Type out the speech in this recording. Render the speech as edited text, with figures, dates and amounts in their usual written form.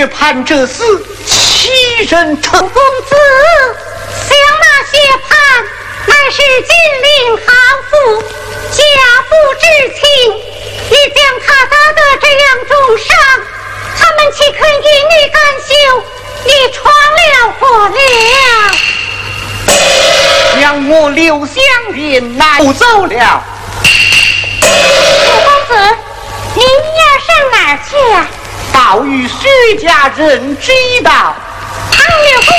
却盼这厮欺人成公子，想那些叛乃是金陵行妇，家父至亲，你将他打得这样重伤，他们岂肯与你甘休？你闯了祸了！ 将我刘香莲拿走了。 楚公子，你要上哪儿去啊？ 到与薛家人知道。 唐六公